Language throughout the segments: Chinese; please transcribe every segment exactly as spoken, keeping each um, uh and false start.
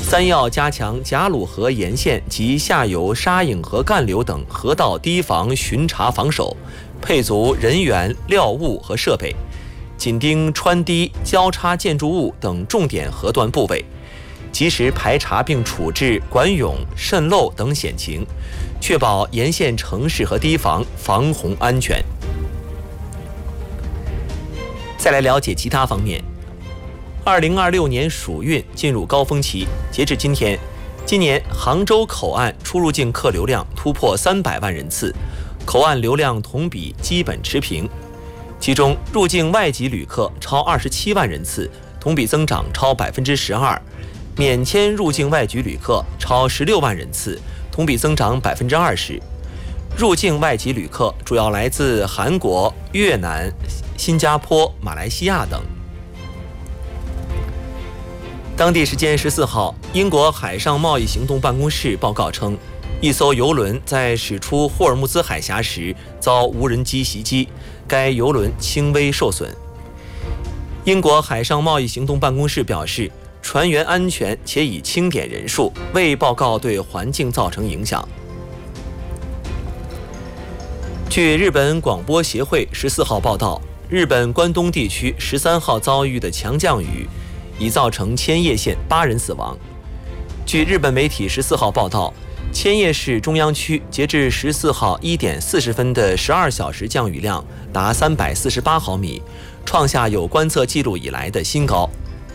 三要加强贾鲁河沿线及下游沙颍河干流等河道堤防巡查防守，配足人员、料物和设备，紧盯穿堤、交叉建筑物等重点河段部位，及时排查并处置管涌、渗漏等险情，确保沿线城市和堤防防洪安全。再来了解其他方面。二零二六年暑运进入高峰期，截至今天，今年杭州口岸出入境客流量突破三百万人次，口岸流量同比基本持平。其中，入境外籍旅客超二十七万人次，同比增长超百分之十二；免签入境外籍旅客超十六万人次，同比增长百分之二十。入境外籍旅客主要来自韩国、越南、新加坡、马来西亚等。当地时间十四号，英国海上贸易行动办公室报告称，一艘邮轮在驶出霍尔木兹海峡时遭无人机袭击，该邮轮轻微受损。英国海上贸易行动办公室表示，船员安全且已清点人数，未报告对环境造成影响。据日本广播协会十四号报道，日本关东地区十三号遭遇的强降雨已造成千叶县八人死亡。据日本媒体十四号报道，千叶市中央区截至十四号一点四十分的十二小时降雨量达三百四十八毫米，创下有观测记录以来的新高。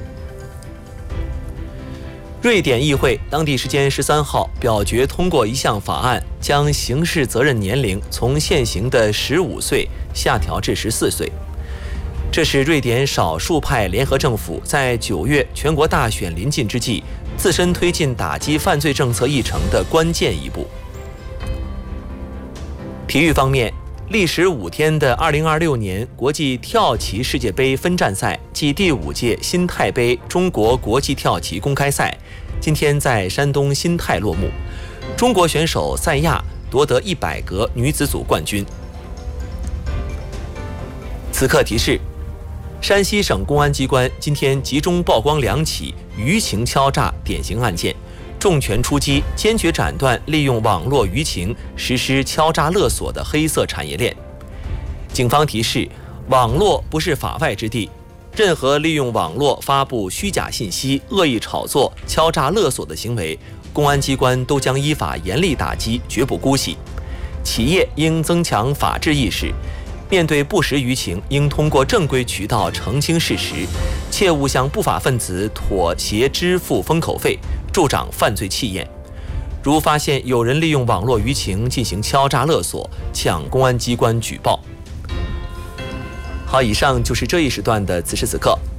瑞典议会当地时间十三号表决通过一项法案，将刑事责任年龄从现行的十五岁下调至十四岁。这是瑞典少数派联合政府在九月全国大选临近之际，自身推进打击犯罪政策议程的关键一步。体育方面，历时五天的二零二六年国际跳棋世界杯分站赛暨第五届新泰杯中国国际跳棋公开赛今天在山东新泰落幕，中国选手赛亚夺得一百格女子组冠军。此刻提示：山西省公安机关今天集中曝光两起舆情敲诈典型案件，重拳出击，坚决斩断利用网络舆情实施敲诈勒索的黑色产业链。警方提示，网络不是法外之地，任何利用网络发布虚假信息、恶意炒作、敲诈勒索的行为，公安机关都将依法严厉打击，绝不姑息。企业应增强法治意识，面对不实舆情，应通过正规渠道澄清事实，切勿向不法分子妥协支付封口费，助长犯罪气焰。如发现有人利用网络舆情进行敲诈勒索，向公安机关举报。好，以上就是这一时段的此时此刻。